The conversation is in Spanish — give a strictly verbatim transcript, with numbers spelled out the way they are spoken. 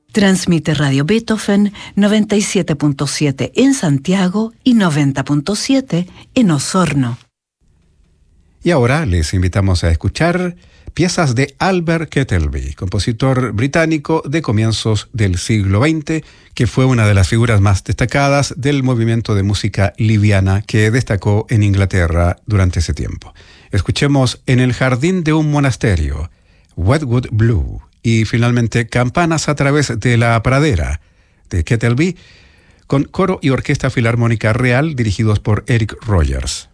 Transmite Radio Beethoven noventa y siete punto siete en Santiago y noventa punto siete en Osorno. Y ahora les invitamos a escuchar piezas de Albert Kettleby, compositor británico de comienzos del siglo veinte, que fue una de las figuras más destacadas del movimiento de música liviana que destacó en Inglaterra durante ese tiempo. Escuchemos En el jardín de un monasterio, Wetwood Blue, y finalmente Campanas a través de la pradera, de Kettleby, con coro y orquesta filarmónica real dirigidos por Eric Rogers.